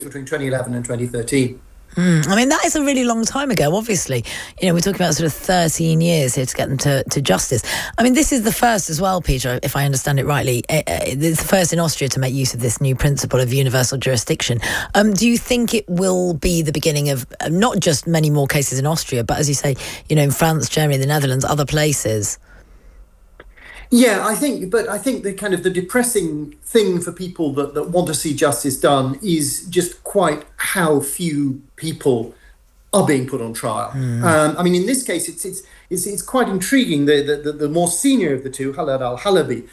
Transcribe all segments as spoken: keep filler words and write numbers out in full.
between twenty eleven and twenty thirteen. Mm, I mean, that is a really long time ago, obviously. You know, we're talking about sort of thirteen years here to get them to, to justice. I mean, this is the first as well, Peter, if I understand it rightly. Uh, it's the first in Austria to make use of this new principle of universal jurisdiction. Um, do you think it will be the beginning of uh, not just many more cases in Austria, but as you say, you know, in France, Germany, the Netherlands, other places? Yeah, I think, but I think the kind of the depressing thing for people that, that want to see justice done is just quite how few people are being put on trial. Mm. Um, I mean, in this case, it's it's it's, it's quite intriguing. The, the the more senior of the two, Khaled al-Halabi,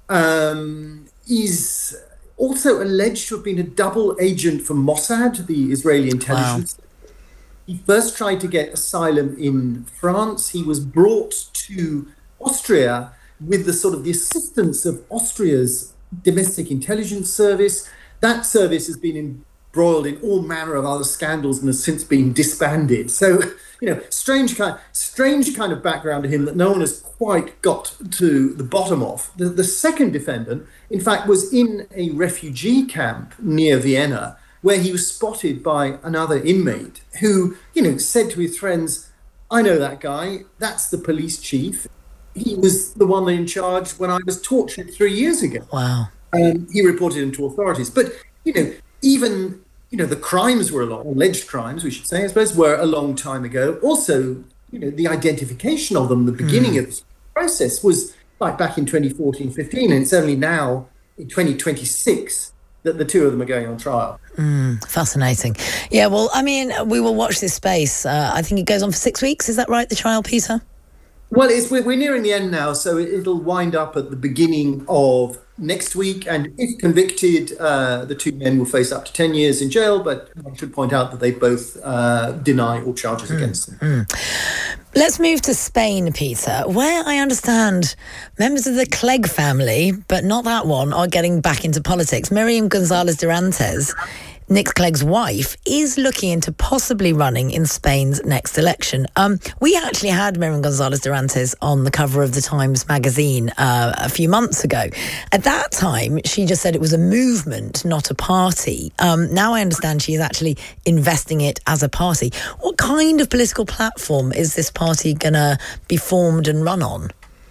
um, is also alleged to have been a double agent for Mossad, the Israeli intelligence. Wow. He first tried to get asylum in France. He was brought to Austria with the sort of the assistance of Austria's domestic intelligence service. That service has been embroiled in all manner of other scandals and has since been disbanded. So, you know, strange kind, strange kind of background to him that no one has quite got to the bottom of. The, the second defendant, in fact, was in a refugee camp near Vienna, where he was spotted by another inmate who, you know, said to his friends, "I know that guy, that's the police chief. He was the one in charge when I was tortured three years ago." Wow. Um, he reported him to authorities. But, you know, even, you know, the crimes were a long, alleged crimes, we should say, I suppose, were a long time ago. Also, you know, the identification of them, the beginning mm. of this process was like back in twenty fourteen, fifteen, and it's only now in twenty twenty-six that the two of them are going on trial. Mm, fascinating. Yeah, well, I mean, we will watch this space. Uh, I think it goes on for six weeks. Is that right, the trial, Peter? Well, it's, we're, we're nearing the end now, so it, it'll wind up at the beginning of next week. And if convicted, uh, the two men will face up to ten years in jail. But I should point out that they both uh, deny all charges mm, against them. Mm. Let's move to Spain, Peter, where I understand members of the Clegg family, but not that one, are getting back into politics. Miriam González Dorantes, Nick Clegg's wife, is looking into possibly running in Spain's next election. Um, we actually had Miriam González Dorantes on the cover of the Times magazine uh, a few months ago. At that time, she just said it was a movement, not a party. Um, now I understand she is actually investing it as a party. What kind of political platform is this party going to be formed and run on?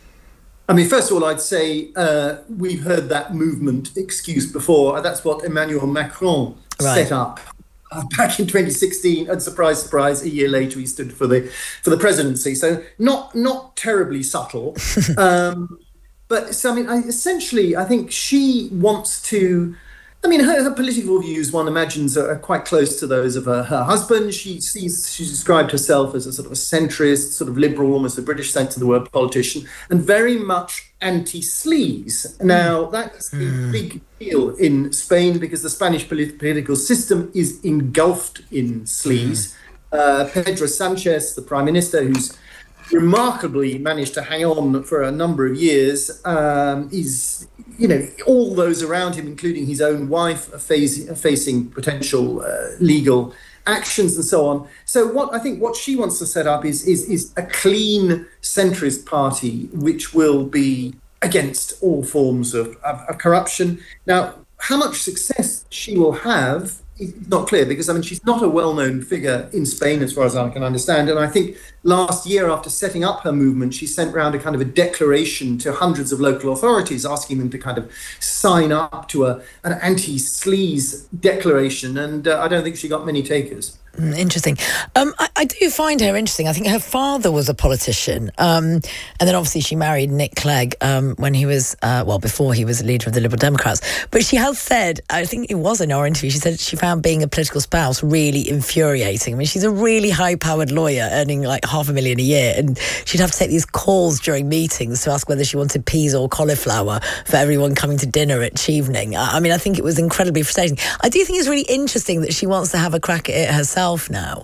I mean, first of all, I'd say uh, we've heard that movement excuse before. That's what Emmanuel Macron right. set up uh, back in twenty sixteen. And surprise, surprise, a year later he stood for the for the presidency. So not not terribly subtle. um, but so, I mean, I, essentially, I think she wants to. I mean, her, her political views, one imagines, are quite close to those of her, her husband. She sees, she described herself as a sort of a centrist, sort of liberal, almost the British sense of the word, politician, and very much anti-sleaze. Now, that's mm. a big deal in Spain because the Spanish polit- political system is engulfed in sleaze. Mm. Uh, Pedro Sanchez, the prime minister, who's remarkably managed to hang on for a number of years, um, is, you know, all those around him, including his own wife, are, face, are facing potential uh, legal actions and so on. So what I think what she wants to set up is, is, is a clean centrist party which will be against all forms of, of, of corruption. Now, how much success she will have is not clear because, I mean, she's not a well-known figure in Spain as far as I can understand. And I think last year, after setting up her movement, she sent round a kind of a declaration to hundreds of local authorities asking them to kind of sign up to a an anti-sleaze declaration. And uh, I don't think she got many takers. Mm, interesting. Um, I, I do find her interesting. I think her father was a politician. Um, and then obviously she married Nick Clegg um, when he was, uh, well, before he was a leader of the Liberal Democrats. But she has said, I think it was in our interview, she said she found being a political spouse really infuriating. I mean, she's a really high-powered lawyer earning like half a million a year. And she'd have to take these calls during meetings to ask whether she wanted peas or cauliflower for everyone coming to dinner at Chevening. I mean, I think it was incredibly frustrating. I do think it's really interesting that she wants to have a crack at it herself now.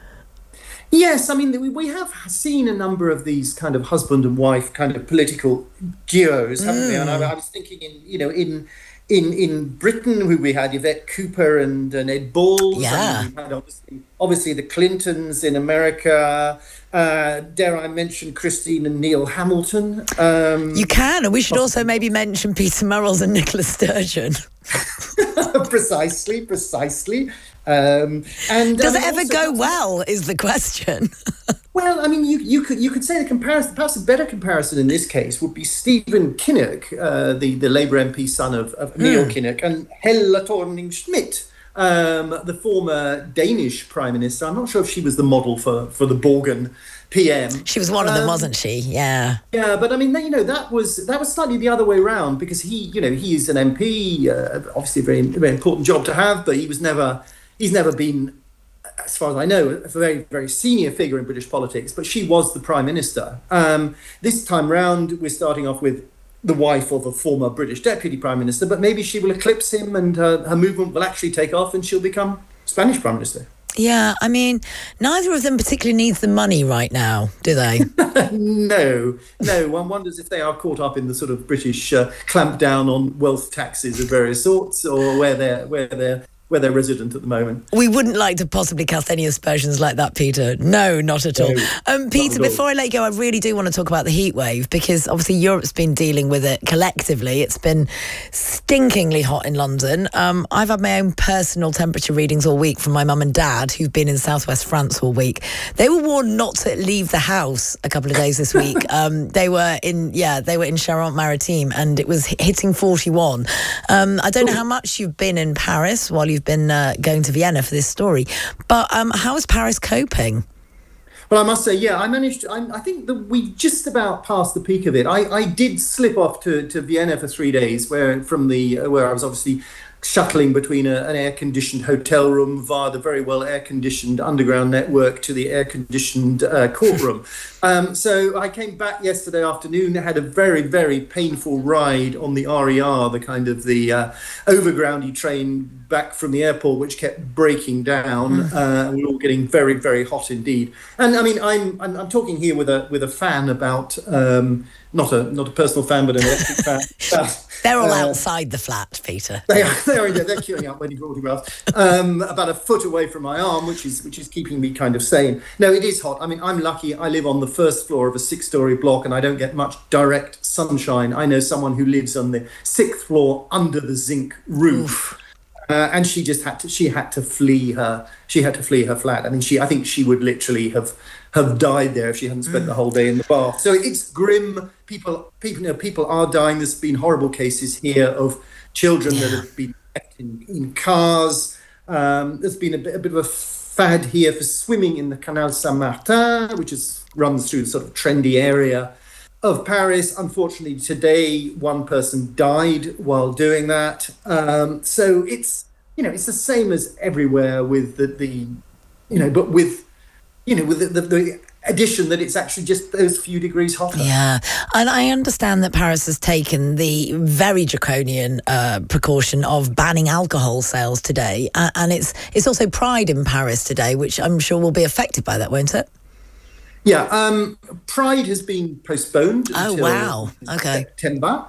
Yes, I mean, we have seen a number of these kind of husband and wife kind of political duos, haven't mm. we? And I, I was thinking, in you know, in in in Britain, we had Yvette Cooper and, and Ed Balls. Yeah. And we had obviously, obviously the Clintons in America. Uh, dare I mention Christine and Neil Hamilton? Um, you can, and we should also maybe mention Peter Murrells and Nicola Sturgeon. precisely, precisely. Um, and does um, it ever also, go well? Is the question. Well, I mean, you you could you could say the comparison, perhaps a better comparison in this case would be Stephen Kinnock, uh, the the Labour M P son of, of Neil mm. Kinnock, and Helle Thorning-Schmidt, um, the former Danish Prime Minister. I'm not sure if she was the model for, for the Borgen P M. She was one of them, um, wasn't she? Yeah. Yeah, but I mean, you know, that was that was slightly the other way around, because he, you know, he is an M P, uh, obviously a very very important job to have, but he was never he's never been, as far as I know, a very, very senior figure in British politics, but she was the Prime Minister. Um, this time round, we're starting off with the wife of a former British Deputy Prime Minister, but maybe she will eclipse him and her, her movement will actually take off and she'll become Spanish Prime Minister. Yeah, I mean, neither of them particularly needs the money right now, do they? no, no. One wonders if they are caught up in the sort of British uh, clamp down on wealth taxes of various sorts, or where they're where they're where they're resident at the moment. We wouldn't like to possibly cast any aspersions like that, Peter. No, not at all. No, um, Peter, before I let you go, I really do want to talk about the heat wave, because obviously Europe's been dealing with it collectively. It's been stinkingly hot in London. Um, I've had my own personal temperature readings all week from my mum and dad, who've been in southwest France all week. They were warned not to leave the house a couple of days this week. um, they were in, yeah, they were in Charente-Maritime, and it was hitting forty-one. Um, I don't know how much you've been in Paris while you You've been uh, going to Vienna for this story, but um, how is Paris coping? Well, I must say, yeah, I managed to, I, I think that we just about passed the peak of it. I, I did slip off to, to Vienna for three days, where from the uh, where I was obviously shuttling between a, an air-conditioned hotel room via the very well air-conditioned underground network to the air-conditioned uh, courtroom. um, so I came back yesterday afternoon, had a very, very painful ride on the R E R, the kind of the uh, overgroundy train back from the airport, which kept breaking down. Mm. Uh, we were all getting very, very hot indeed. And I mean, I'm I'm, I'm talking here with a with a fan about um, not a not a personal fan, but an electric fan. But, they're all uh, outside the flat, Peter. They are. They are. They're queuing up wedding photographs. Um, about a foot away from my arm, which is which is keeping me kind of sane. No, it is hot. I mean, I'm lucky. I live on the first floor of a six-story block, and I don't get much direct sunshine. I know someone who lives on the sixth floor under the zinc roof. Uh, and she just had to. She had to flee her. She had to flee her flat. I mean, she. I think she would literally have have died there if she hadn't spent mm. the whole day in the bath. So it's grim. People, people, you know, people are dying. There's been horrible cases here of children yeah. that have been left in, in cars. Um, there's been a bit, a bit of a fad here for swimming in the Canal Saint-Martin, which is runs through the sort of trendy area of Paris. Unfortunately, today one person died while doing that. Um, so it's, you know, it's the same as everywhere with the, the you know, but with, you know, with the, the, the addition that it's actually just those few degrees hotter. Yeah, and I understand that Paris has taken the very draconian uh, precaution of banning alcohol sales today, uh, and it's it's also Pride in Paris today, which I'm sure will be affected by that, won't it? Yeah, um, Pride has been postponed oh, until wow. okay. September.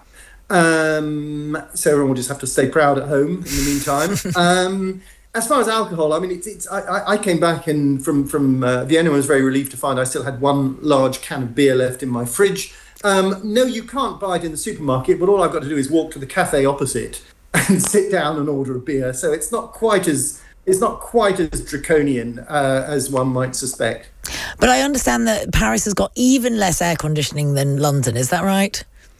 Um, so everyone will just have to stay proud at home in the meantime. um, as far as alcohol, I mean, it's, it's I, I came back and from, from uh, Vienna and was very relieved to find I still had one large can of beer left in my fridge. Um, no, you can't buy it in the supermarket, but all I've got to do is walk to the cafe opposite and sit down and order a beer. So it's not quite as... It's not quite as draconian uh, as one might suspect. But I understand that Paris has got even less air conditioning than London. Is that right?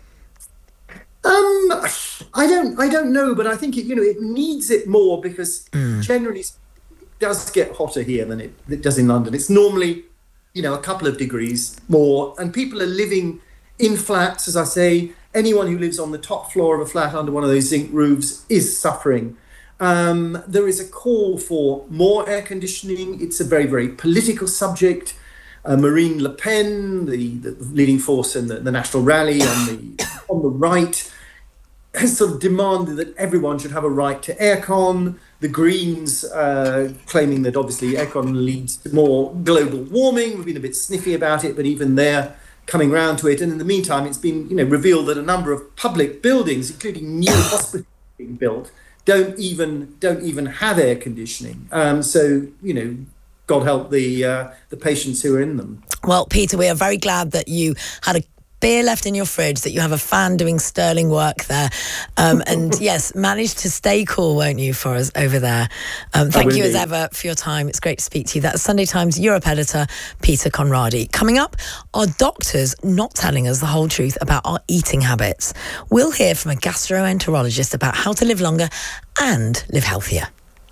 Um, I don't, I don't know, but I think it, you know, it needs it more because mm. generally it does get hotter here than it, it does in London. It's normally, you know, a couple of degrees more, and people are living in flats. As I say, anyone who lives on the top floor of a flat under one of those zinc roofs is suffering. Um, there is a call for more air conditioning. It's a very, very political subject. Uh, Marine Le Pen, the, the leading force in the, the National Rally on the on the right, has sort of demanded that everyone should have a right to aircon. The Greens uh, claiming that obviously aircon leads to more global warming. We've been a bit sniffy about it, but even they're coming round to it. And in the meantime, it's been you know revealed that a number of public buildings, including new hospitals, being built don't even don't even have air conditioning. Um, so, you know, God help the uh, the patients who are in them. Well, Peter, we are very glad that you had a beer left in your fridge, that you have a fan doing sterling work there. Um, and yes, managed to stay cool, won't you, for us over there. Um, thank you as ever for your time. It's great to speak to you. That's Sunday Times Europe editor, Peter Conradi. Coming up, are doctors not telling us the whole truth about our eating habits? We'll hear from a gastroenterologist about how to live longer and live healthier.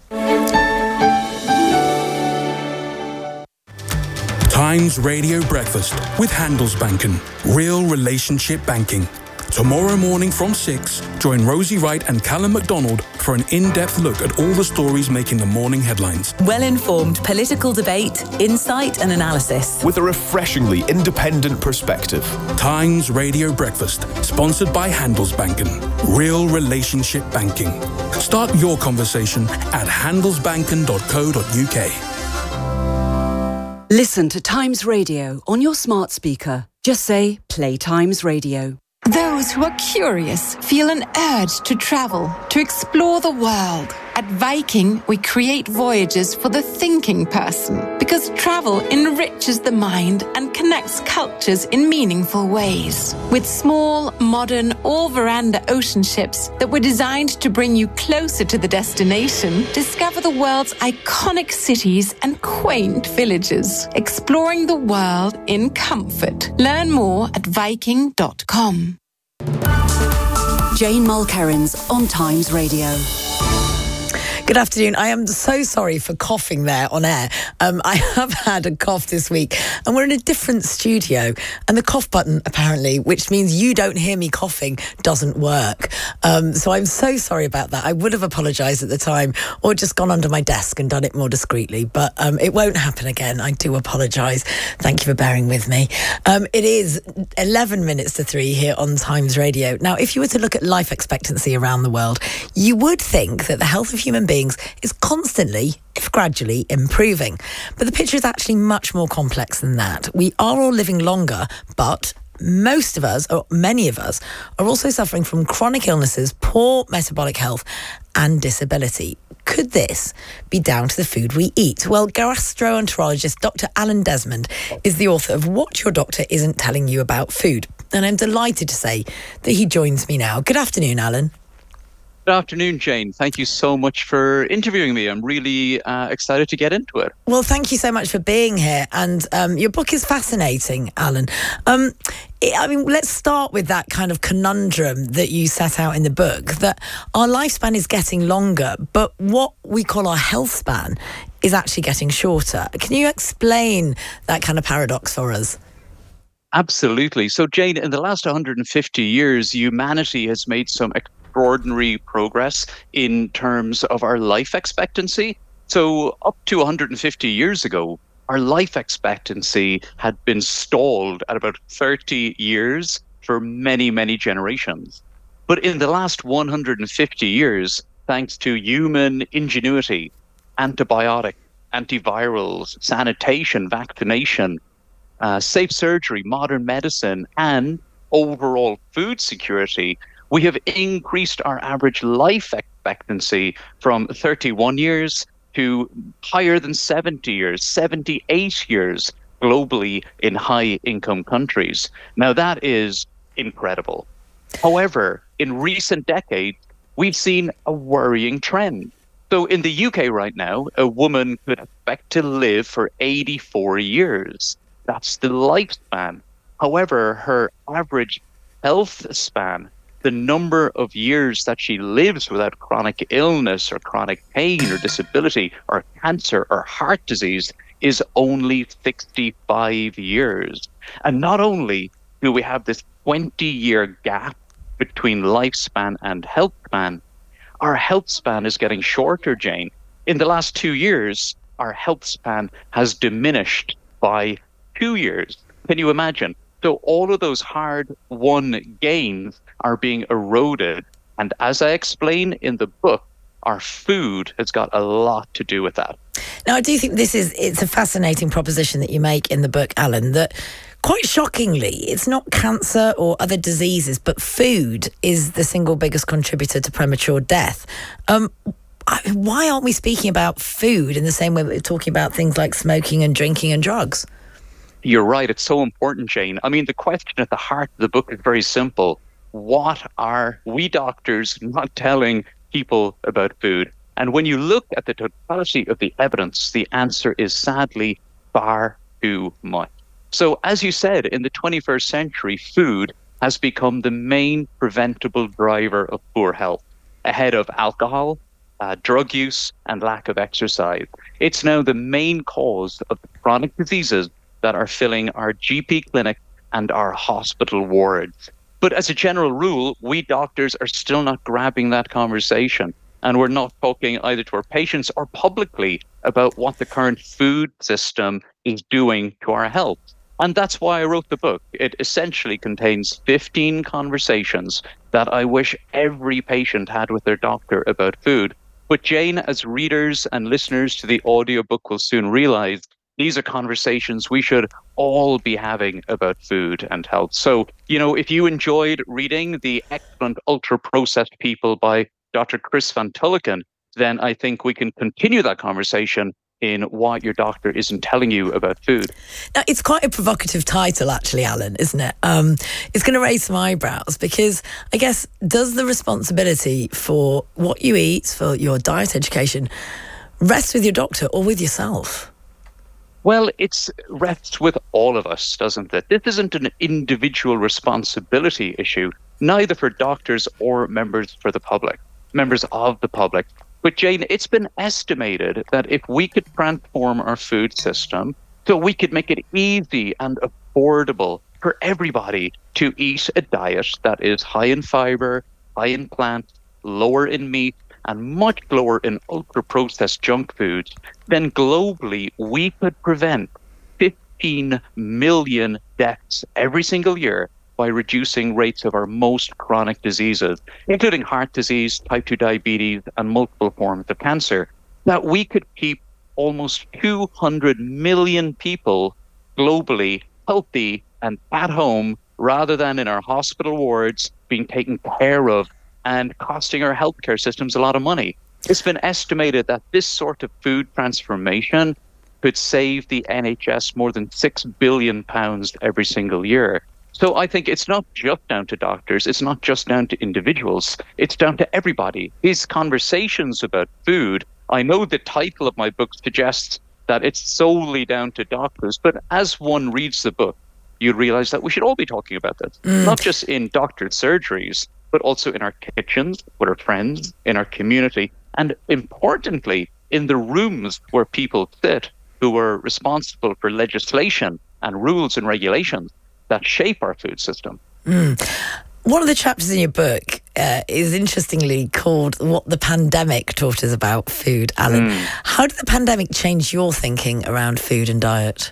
Times Radio Breakfast with Handelsbanken. Real relationship banking. Tomorrow morning from six, join Rosie Wright and Callum MacDonald for an in-depth look at all the stories making the morning headlines. Well-informed political debate, insight and analysis. With a refreshingly independent perspective. Times Radio Breakfast, sponsored by Handelsbanken. Real relationship banking. Start your conversation at handelsbanken dot co dot uk. Listen to Times Radio on your smart speaker. Just say, play Times Radio. Those who are curious feel an urge to travel, to explore the world. At Viking, we create voyages for the thinking person, because travel enriches the mind and connects cultures in meaningful ways. With small, modern, all-veranda ocean ships that were designed to bring you closer to the destination, discover the world's iconic cities and quaint villages, exploring the world in comfort. Learn more at viking dot com. Jane Mulkerrins on Times Radio. Good afternoon. I am so sorry for coughing there on air. Um, I have had a cough this week and we're in a different studio and the cough button, apparently, which means you don't hear me coughing, doesn't work. Um, so I'm so sorry about that. I would have apologised at the time or just gone under my desk and done it more discreetly, but um, it won't happen again. I do apologise. Thank you for bearing with me. Um, it is eleven minutes to three here on Times Radio. Now, if you were to look at life expectancy around the world, you would think that the health of human beings is constantly, if gradually, improving. But the picture is actually much more complex than that. We are all living longer, but most of us, or many of us, are also suffering from chronic illnesses, poor metabolic health, and disability. Could this be down to the food we eat? Well, gastroenterologist Doctor Alan Desmond is the author of What Your Doctor Isn't Telling You About Food. And I'm delighted to say that he joins me now. Good afternoon, Alan. Good afternoon, Jane. Thank you so much for interviewing me. I'm really uh, excited to get into it. Well, thank you so much for being here. And um, your book is fascinating, Alan. Um, it, I mean, let's start with that kind of conundrum that you set out in the book, that our lifespan is getting longer, but what we call our health span is actually getting shorter. Can you explain that kind of paradox for us? Absolutely. So, Jane, in the last one hundred fifty years, humanity has made some extraordinary progress in terms of our life expectancy. So up to one hundred fifty years ago, our life expectancy had been stalled at about thirty years for many, many generations. But in the last one hundred fifty years, thanks to human ingenuity, antibiotic, antivirals, sanitation, vaccination, uh, safe surgery, modern medicine, and overall food security, we have increased our average life expectancy from thirty-one years to higher than seventy years, seventy-eight years globally in high-income countries. Now, that is incredible. However, in recent decades, we've seen a worrying trend. So in the U K right now, a woman could expect to live for eighty-four years. That's the lifespan. However, her average health span, the number of years that she lives without chronic illness or chronic pain or disability or cancer or heart disease, is only sixty-five years. And not only do we have this twenty-year gap between lifespan and health span, our health span is getting shorter, Jane. In the last two years, our health span has diminished by two years. Can you imagine? So all of those hard-won gains are being eroded. And as I explain in the book, our food has got a lot to do with that. Now, I do think this is, it's a fascinating proposition that you make in the book, Alan, that quite shockingly, it's not cancer or other diseases, but food is the single biggest contributor to premature death. Um, why aren't we speaking about food in the same way that we're talking about things like smoking and drinking and drugs? You're right. It's so important, Jane. I mean, the question at the heart of the book is very simple. What are we doctors not telling people about food? And when you look at the totality of the evidence, the answer is sadly far too much. So as you said, in the twenty-first century, food has become the main preventable driver of poor health, ahead of alcohol, uh, drug use, and lack of exercise. It's now the main cause of the chronic diseases that are filling our G P clinic and our hospital wards. But as a general rule, we doctors are still not grabbing that conversation. And we're not talking either to our patients or publicly about what the current food system is doing to our health. And that's why I wrote the book. It essentially contains fifteen conversations that I wish every patient had with their doctor about food. But Jane, as readers and listeners to the audiobook will soon realize, these are conversations we should all be having about food and health. So, you know, if you enjoyed reading the excellent Ultra-Processed People by Doctor Chris Van Tulleken, then I think we can continue that conversation in What Your Doctor Isn't Telling You About Food. Now, it's quite a provocative title, actually, Alan, isn't it? Um, it's going to raise some eyebrows because, I guess, does the responsibility for what you eat, for your diet education, rest with your doctor or with yourself? Well, it rests with all of us, doesn't it? This isn't an individual responsibility issue, neither for doctors or members for the public, members of the public. But Jane, it's been estimated that if we could transform our food system so we could make it easy and affordable for everybody to eat a diet that is high in fiber, high in plants, lower in meat, and much lower in ultra-processed junk foods, then globally we could prevent fifteen million deaths every single year by reducing rates of our most chronic diseases, including heart disease, type two diabetes, and multiple forms of cancer. That we could keep almost two hundred million people globally healthy and at home rather than in our hospital wards being taken care of and costing our healthcare systems a lot of money. It's been estimated that this sort of food transformation could save the N H S more than six billion pounds every single year. So I think it's not just down to doctors, it's not just down to individuals, it's down to everybody. These conversations about food, I know the title of my book suggests that it's solely down to doctors, but as one reads the book, you realize that we should all be talking about this, mm. not just in doctored surgeries, but also in our kitchens, with our friends, in our community, and importantly, in the rooms where people sit who are responsible for legislation and rules and regulations that shape our food system. Mm. One of the chapters in your book uh, is interestingly called What the Pandemic Taught Us About Food, Alan. Mm. How did the pandemic change your thinking around food and diet?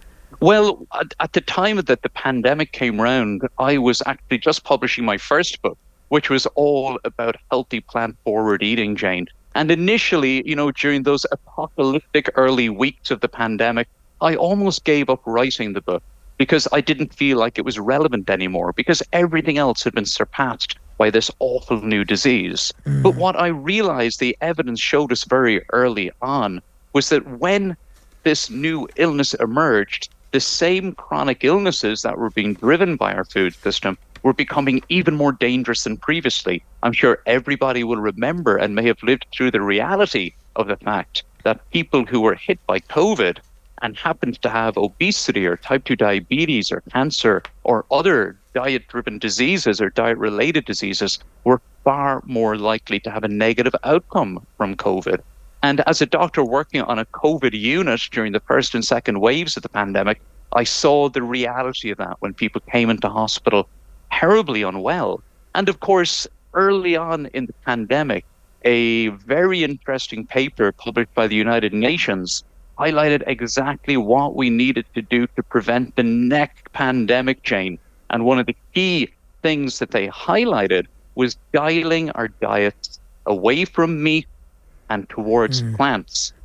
Well, at, at the time that the pandemic came round, I was actually just publishing my first book, which was all about healthy plant-forward eating, Jane. And initially, you know, during those apocalyptic early weeks of the pandemic, I almost gave up writing the book because I didn't feel like it was relevant anymore because everything else had been surpassed by this awful new disease. Mm. But what I realized the evidence showed us very early on was that when this new illness emerged, the same chronic illnesses that were being driven by our food system were becoming even more dangerous than previously. I'm sure everybody will remember and may have lived through the reality of the fact that people who were hit by COVID and happened to have obesity or type two diabetes or cancer or other diet-driven diseases or diet-related diseases were far more likely to have a negative outcome from COVID. And as a doctor working on a COVID unit during the first and second waves of the pandemic, I saw the reality of that when people came into hospital terribly unwell. And of course, early on in the pandemic, a very interesting paper published by the United Nations highlighted exactly what we needed to do to prevent the next pandemic chain. And one of the key things that they highlighted was dialing our diets away from meat and towards mm. plants.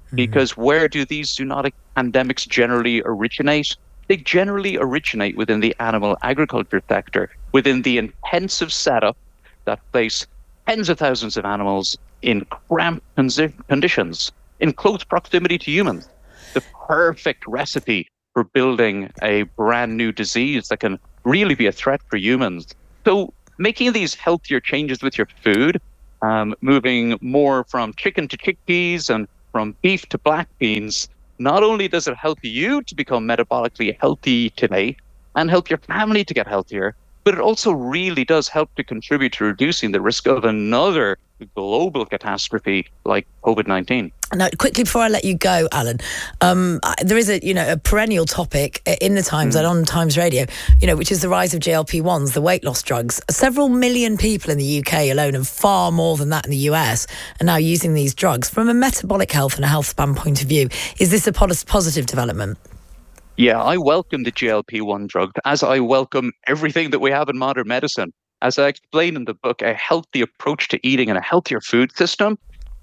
Mm-hmm. Because where do these zoonotic pandemics generally originate? They generally originate within the animal agriculture sector, within the intensive setup that place tens of thousands of animals in cramped conditions, in close proximity to humans. The perfect recipe for building a brand new disease that can really be a threat for humans. So making these healthier changes with your food, um, moving more from chicken to chickpeas and from beef to black beans, not only does it help you to become metabolically healthy today and help your family to get healthier, but it also really does help to contribute to reducing the risk of another global catastrophe like COVID nineteen. Now, quickly before I let you go, Alan, um, there is a you know a perennial topic in the Times mm. and on Times Radio, you know, which is the rise of G L P ones, the weight loss drugs. Several million people in the U K alone, and far more than that in the U S, are now using these drugs. From a metabolic health and a health span point of view, is this a positive development? Yeah, I welcome the G L P one drug, as I welcome everything that we have in modern medicine. As I explain in the book, a healthy approach to eating and a healthier food system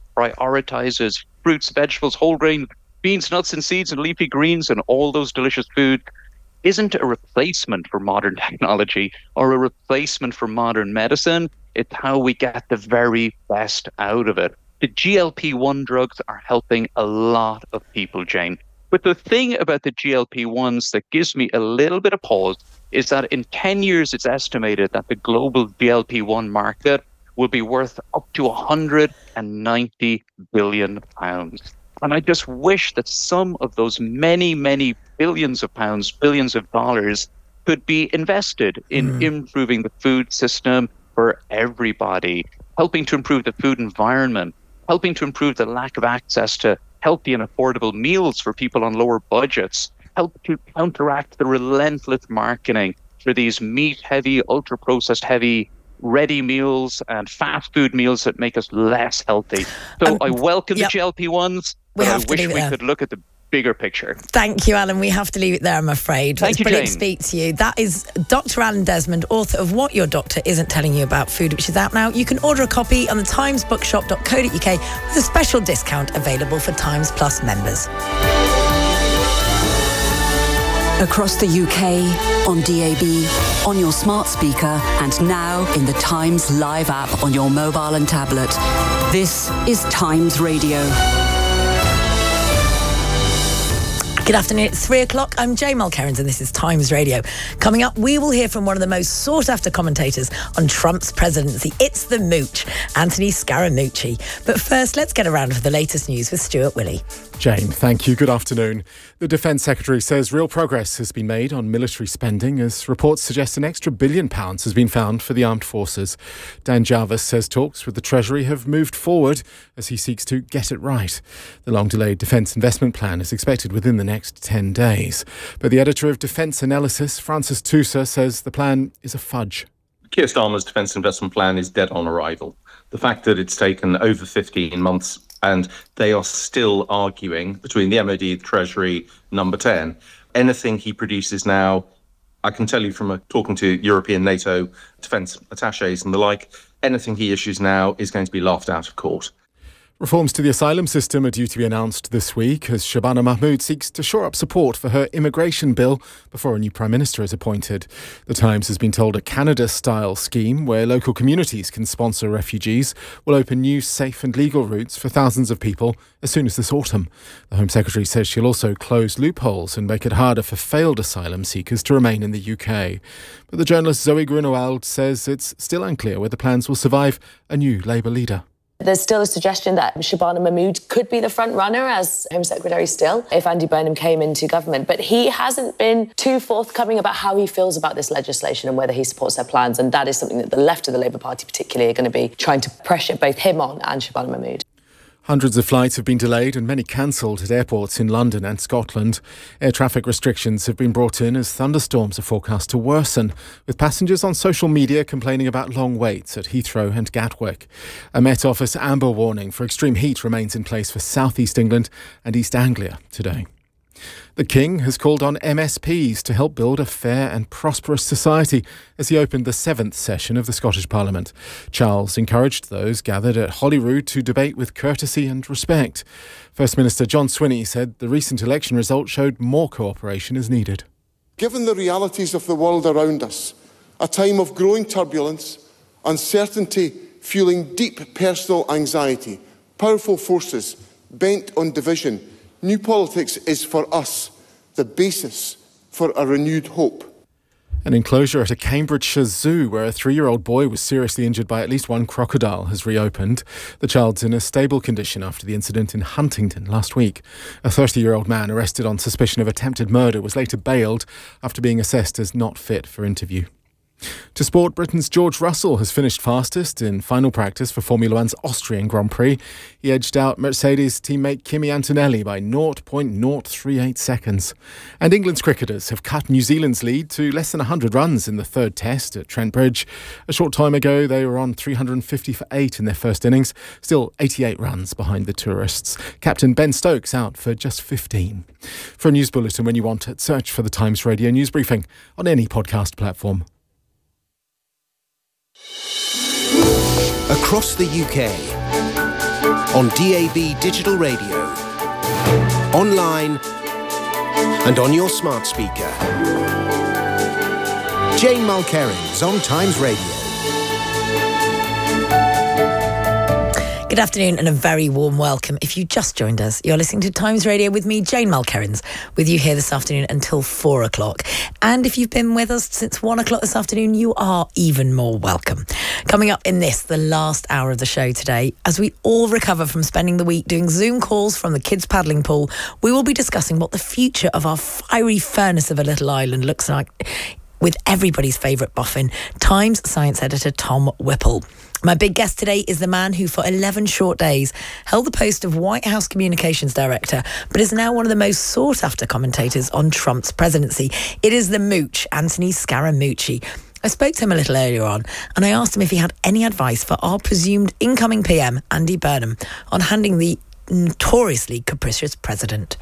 prioritizes fruits, vegetables, whole grain, beans, nuts and seeds and leafy greens and all those delicious foods isn't a replacement for modern technology or a replacement for modern medicine. It's how we get the very best out of it. The G L P one drugs are helping a lot of people, Jane. But the thing about the G L P ones that gives me a little bit of pause is that in ten years, it's estimated that the global G L P one market will be worth up to one hundred ninety billion pounds. And I just wish that some of those many, many billions of pounds, billions of dollars could be invested in mm. improving the food system for everybody, helping to improve the food environment, helping to improve the lack of access to healthy and affordable meals for people on lower budgets, help to counteract the relentless marketing for these meat-heavy, ultra-processed heavy, ready meals and fast food meals that make us less healthy. So um, I welcome yep. the G L P ones, but I wish we could look at the bigger picture. Thank you, Alan. We have to leave it there, I'm afraid. Thank it's you, brilliant Jane. to speak to you. That is Doctor Alan Desmond, author of What Your Doctor Isn't Telling You About Food, which is out now. You can order a copy on the times bookshop dot co dot uk with a special discount available for Times Plus members. Across the U K, on D A B, on your smart speaker, and now in the Times Live app on your mobile and tablet. This is Times Radio. Good afternoon, it's three o'clock. I'm Jane Mulkerrins and this is Times Radio. Coming up, we will hear from one of the most sought-after commentators on Trump's presidency. It's the Mooch, Anthony Scaramucci. But first, let's get around with the latest news with Stuart Willey. Jane, thank you. Good afternoon. The Defence Secretary says real progress has been made on military spending as reports suggest an extra billion pounds has been found for the armed forces. Dan Jarvis says talks with the Treasury have moved forward as he seeks to get it right. The long-delayed Defence Investment Plan is expected within the next ten days. But the editor of Defence Analysis, Francis Tusa, says the plan is a fudge. Keir Starmer's Defence Investment Plan is dead on arrival. The fact that it's taken over fifteen months and they are still arguing between the M O D, the Treasury, Number ten. Anything he produces now, I can tell you from a, talking to European NATO defence attachés and the like, anything he issues now is going to be laughed out of court. Reforms to the asylum system are due to be announced this week as Shabana Mahmood seeks to shore up support for her immigration bill before a new Prime Minister is appointed. The Times has been told a Canada-style scheme where local communities can sponsor refugees will open new safe and legal routes for thousands of people as soon as this autumn. The Home Secretary says she'll also close loopholes and make it harder for failed asylum seekers to remain in the U K. But the journalist Zoe Grunewald says it's still unclear whether plans will survive a new Labour leader. There's still a suggestion that Shabana Mahmood could be the front runner as Home Secretary still, if Andy Burnham came into government. But he hasn't been too forthcoming about how he feels about this legislation and whether he supports their plans. And that is something that the left of the Labour Party particularly are going to be trying to pressure both him on and Shabana Mahmood. Hundreds of flights have been delayed and many cancelled at airports in London and Scotland. Air traffic restrictions have been brought in as thunderstorms are forecast to worsen, with passengers on social media complaining about long waits at Heathrow and Gatwick. A Met Office amber warning for extreme heat remains in place for South East England and East Anglia today. The King has called on M S Ps to help build a fair and prosperous society as he opened the seventh session of the Scottish Parliament. Charles encouraged those gathered at Holyrood to debate with courtesy and respect. First Minister John Swinney said the recent election result showed more cooperation is needed. Given the realities of the world around us, a time of growing turbulence, uncertainty, fueling deep personal anxiety, powerful forces bent on division, new politics is for us the basis for a renewed hope. An enclosure at a Cambridgeshire zoo where a three-year-old boy was seriously injured by at least one crocodile has reopened. The child's in a stable condition after the incident in Huntingdon last week. A thirty-year-old man arrested on suspicion of attempted murder was later bailed after being assessed as not fit for interview. To sport, Britain's George Russell has finished fastest in final practice for Formula One's Austrian Grand Prix. He edged out Mercedes teammate Kimi Antonelli by zero point zero three eight seconds. And England's cricketers have cut New Zealand's lead to less than one hundred runs in the third test at Trent Bridge. A short time ago, they were on three hundred fifty for eight in their first innings, still eighty-eight runs behind the tourists. Captain Ben Stokes out for just fifteen. For a news bulletin when you want it, search for the Times Radio News Briefing on any podcast platform. Across the U K, on D A B digital radio, online and on your smart speaker. Jane Mulkerins on Times Radio. Good afternoon and a very warm welcome. If you just joined us, you're listening to Times Radio with me, Jane Mulkerins, with you here this afternoon until four o'clock. And if you've been with us since one o'clock this afternoon, you are even more welcome. Coming up in this, the last hour of the show today, as we all recover from spending the week doing Zoom calls from the kids' paddling pool, we will be discussing what the future of our fiery furnace of a little island looks like with everybody's favourite boffin, Times science editor Tom Whipple. My big guest today is the man who for eleven short days held the post of White House Communications Director, but is now one of the most sought-after commentators on Trump's presidency. It is the Mooch, Anthony Scaramucci. I spoke to him a little earlier on and I asked him if he had any advice for our presumed incoming P M, Andy Burnham, on handling the notoriously capricious president.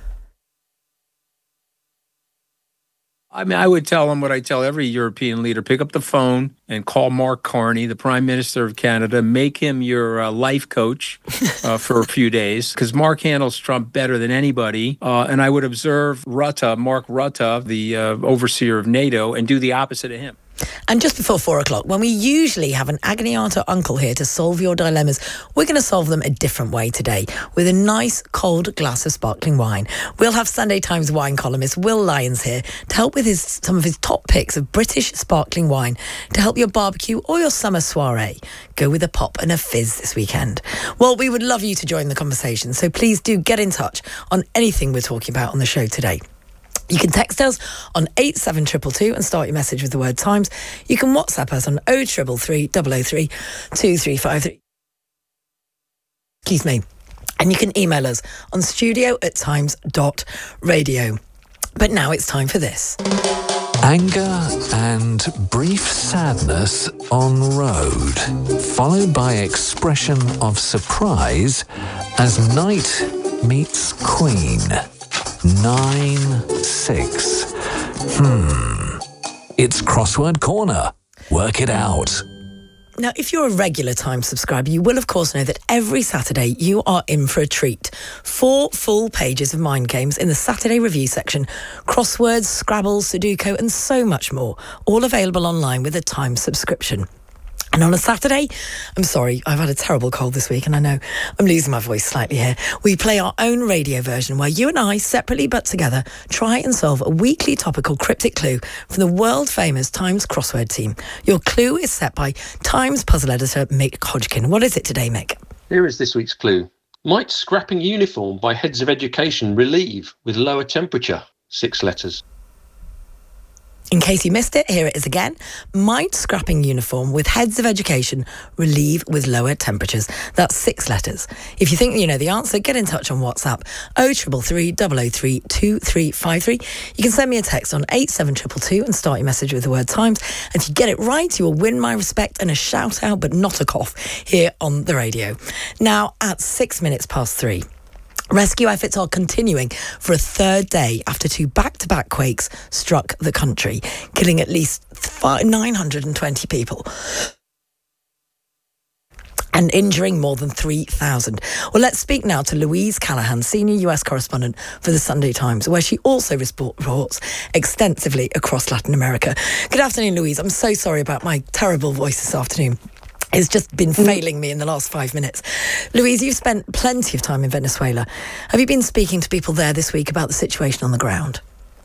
I mean, I would tell him what I tell every European leader. Pick up the phone and call Mark Carney, the Prime Minister of Canada. Make him your uh, life coach uh, for a few days, because Mark handles Trump better than anybody. Uh, and I would observe Rutte, Mark Rutte, the uh, overseer of NATO, and do the opposite of him. And just before four o'clock, when we usually have an agony aunt or uncle here to solve your dilemmas, we're going to solve them a different way today with a nice cold glass of sparkling wine. We'll have Sunday Times wine columnist Will Lyons here to help with his some of his top picks of British sparkling wine to help your barbecue or your summer soiree go with a pop and a fizz this weekend. Well, we would love you to join the conversation, so please do get in touch on anything we're talking about on the show today. You can text us on eight seven two two two and start your message with the word Times. You can WhatsApp us on oh three three three, double oh three, two three five three. Excuse me. And you can email us on studio at times dot radio. But now it's time for this. Anger and brief sadness en road, followed by expression of surprise as knight meets queen. Nine, six. Hmm. It's Crossword Corner. Work it out. Now, if you're a regular Times subscriber, you will, of course, know that every Saturday you are in for a treat. Four full pages of mind games in the Saturday review section. Crosswords, Scrabble, Sudoku, and so much more. All available online with a Times subscription. And on a Saturday, I'm sorry, I've had a terrible cold this week and I know I'm losing my voice slightly here. We play our own radio version where you and I, separately but together, try and solve a weekly topical cryptic clue from the world-famous Times crossword team. Your clue is set by Times puzzle editor Mick Hodgkin. What is it today, Mick? Here is this week's clue. Might scrapping uniform by heads of education relieve with lower temperature? Six letters. In case you missed it, here it is again. Might scrapping uniform with heads of education relieve with lower temperatures? That's six letters. If you think you know the answer, get in touch on WhatsApp oh three three, double oh three, two three five three. You can send me a text on eight seven two two two and start your message with the word Times. And if you get it right, you will win my respect and a shout out, but not a cough, here on the radio. Now, at six minutes past three. Rescue efforts are continuing for a third day after two back-to-back quakes struck the country, killing at least nine hundred twenty people and injuring more than three thousand. Well, let's speak now to Louise Callahan, senior U S correspondent for the Sunday Times, where she also reports extensively across Latin America. Good afternoon, Louise. I'm so sorry about my terrible voice this afternoon. It's just been failing me in the last five minutes. Louise, you've spent plenty of time in Venezuela. Have you been speaking to people there this week about the situation on the ground?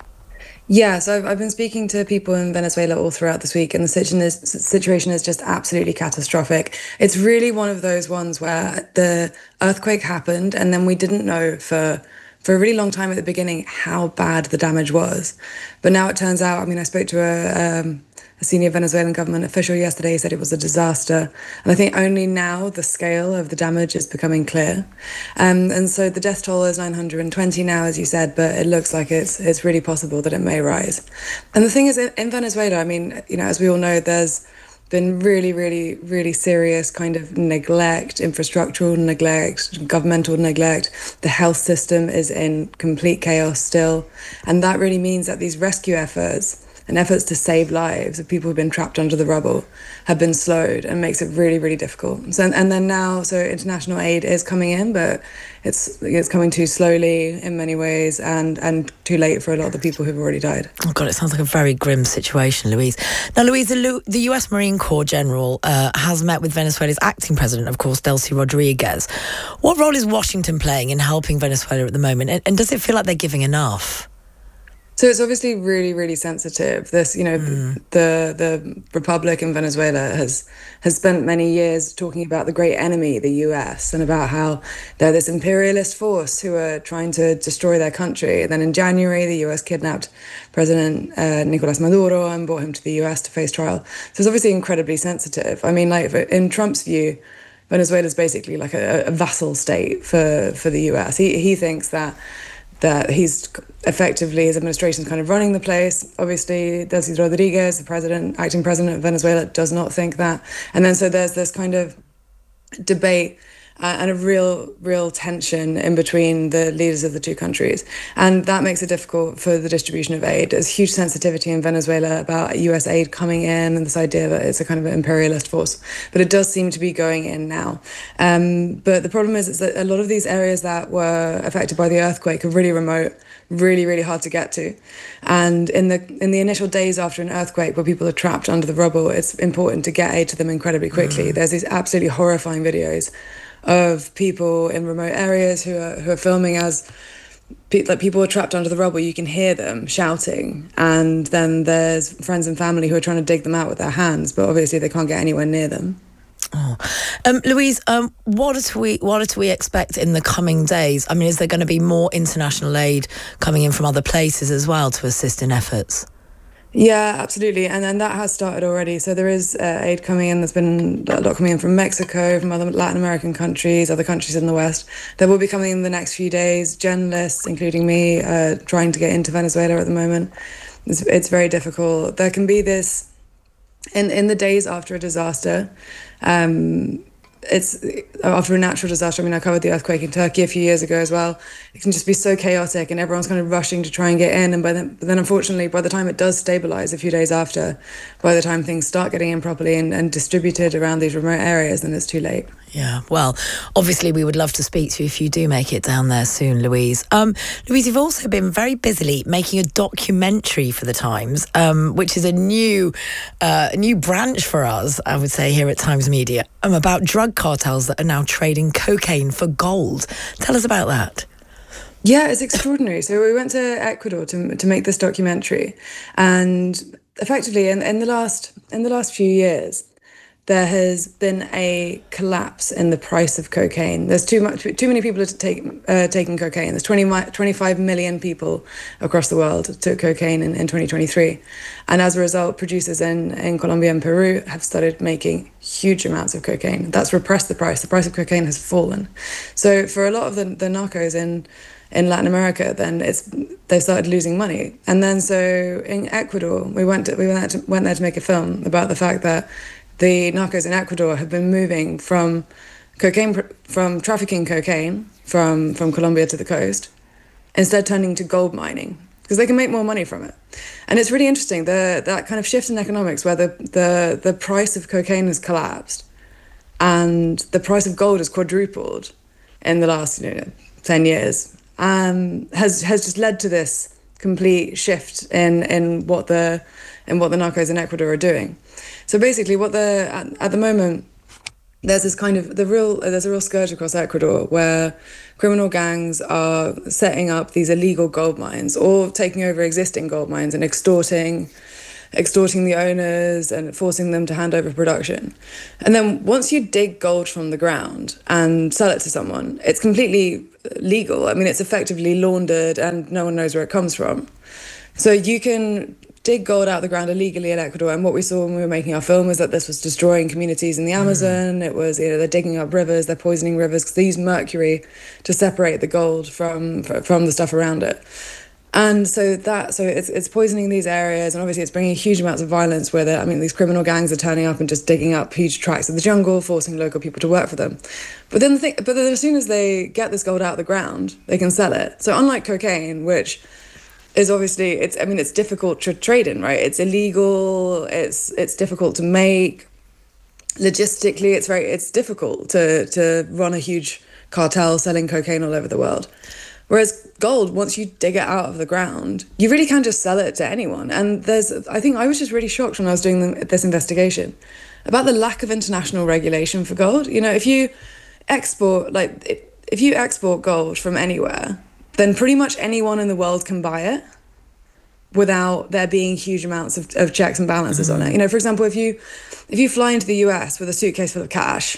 Yeah, so I've, I've been speaking to people in Venezuela all throughout this week, and the situation is, situation is just absolutely catastrophic. It's really one of those ones where the earthquake happened, and then we didn't know for for a really long time at the beginning how bad the damage was. But now it turns out, I mean, I spoke to a... Um, A senior Venezuelan government official yesterday said it was a disaster. And I think only now the scale of the damage is becoming clear. Um, and so the death toll is nine hundred twenty now, as you said, but it looks like it's it's really possible that it may rise. And the thing is, in, in Venezuela, I mean, you know, as we all know, there's been really, really, really serious kind of neglect, infrastructural neglect, governmental neglect. The health system is in complete chaos still. And that really means that these rescue efforts and efforts to save lives of people who've been trapped under the rubble have been slowed, and makes it really, really difficult. So, and then now, so international aid is coming in, but it's it's coming too slowly in many ways, and, and too late for a lot of the people who've already died. Oh God, it sounds like a very grim situation, Louise. Now, Louise, the, the U S Marine Corps General uh, has met with Venezuela's acting president, of course, Delcy Rodriguez. What role is Washington playing in helping Venezuela at the moment, and, and does it feel like they're giving enough? So it's obviously really, really sensitive. This, you know, mm. the the Republic in Venezuela has has spent many years talking about the great enemy, the U S, and about how they're this imperialist force who are trying to destroy their country. And then in January, the U S kidnapped President uh, Nicolas Maduro and brought him to the U S to face trial. So it's obviously incredibly sensitive. I mean, like in Trump's view, Venezuela is basically like a, a vassal state for for the U S. He he thinks that. that he's effectively, his administration is kind of running the place. Obviously, Delcy Rodriguez, the president, acting president of Venezuela, does not think that. And then so there's this kind of debate uh, and a real, real tension in between the leaders of the two countries. And that makes it difficult for the distribution of aid. There's huge sensitivity in Venezuela about U S aid coming in and this idea that it's a kind of an imperialist force. But it does seem to be going in now. Um, but the problem is, is that a lot of these areas that were affected by the earthquake are really remote, really, really hard to get to. And in the in the initial days after an earthquake where people are trapped under the rubble, it's important to get aid to them incredibly quickly. Mm. There's these absolutely horrifying videos of people in remote areas who are who are filming as pe- like people are trapped under the rubble. You can hear them shouting, and then there's friends and family who are trying to dig them out with their hands, but obviously they can't get anywhere near them. Oh. Um, Louise, um, what do we what do we expect in the coming days? I mean, is there going to be more international aid coming in from other places as well to assist in efforts? Yeah, absolutely. And then that has started already. So there is uh, aid coming in. There's been a lot coming in from Mexico, from other Latin American countries, other countries in the West. That will be coming in the next few days. Journalists, including me, uh, trying to get into Venezuela at the moment. It's, it's very difficult. There can be this, in, in the days after a disaster, um, it's after a natural disaster. I mean, I covered the earthquake in Turkey a few years ago as well. It can just be so chaotic, and everyone's kind of rushing to try and get in. And by then, but then unfortunately, by the time it does stabilize a few days after, by the time things start getting in properly and, and distributed around these remote areas, then it's too late. Yeah, well, obviously we would love to speak to you if you do make it down there soon, Louise. Um, Louise, you've also been very busily making a documentary for The Times, um, which is a new uh, new branch for us, I would say, here at Times Media, um, about drug cartels that are now trading cocaine for gold. Tell us about that. Yeah, it's extraordinary. So we went to Ecuador to to make this documentary, and effectively in, in the last in the last few years, there has been a collapse in the price of cocaine. There's too much, too many people are take, uh, taking cocaine. There's twenty, twenty-five million people across the world took cocaine in, in twenty twenty-three. And as a result, producers in, in Colombia and Peru have started making huge amounts of cocaine. That's repressed the price. The price of cocaine has fallen. So for a lot of the, the narcos in in Latin America, then it's they've started losing money. And then so in Ecuador, we went to, we went there, to, went there to make a film about the fact that the narcos in Ecuador have been moving from cocaine from trafficking cocaine from, from Colombia to the coast, instead turning to gold mining, because they can make more money from it. And it's really interesting, the, that kind of shift in economics where the, the, the price of cocaine has collapsed and the price of gold has quadrupled in the last you know, ten years, um, has has just led to this complete shift in, in what the in what the narcos in Ecuador are doing. So basically, what the at, at the moment, there's this kind of the real there's a real scourge across Ecuador where criminal gangs are setting up these illegal gold mines or taking over existing gold mines and extorting. extorting the owners and forcing them to hand over production. And then once you dig gold from the ground and sell it to someone, it's completely legal. I mean, it's effectively laundered and no one knows where it comes from. So you can dig gold out of the ground illegally in Ecuador. And what we saw when we were making our film was that this was destroying communities in the Amazon. Mm. It was, you know, they're digging up rivers, they're poisoning rivers because they use mercury to separate the gold from from the stuff around it. And so that, so it's it's poisoning these areas, and obviously it's bringing huge amounts of violence with it. I mean, these criminal gangs are turning up and just digging up huge tracts of the jungle, forcing local people to work for them. But then the thing, but then as soon as they get this gold out of the ground, they can sell it. So unlike cocaine, which is obviously, it's I mean, it's difficult to trade in, right? It's illegal. It's it's difficult to make. Logistically, it's very it's difficult to to run a huge cartel selling cocaine all over the world. Whereas gold, once you dig it out of the ground, you really can just sell it to anyone. And there's, I think I was just really shocked when I was doing the, this investigation about the lack of international regulation for gold. You know, if you export, like, if you export gold from anywhere, then pretty much anyone in the world can buy it without there being huge amounts of, of checks and balances mm-hmm. on it. You know, for example, if you if you fly into the U S with a suitcase full of cash,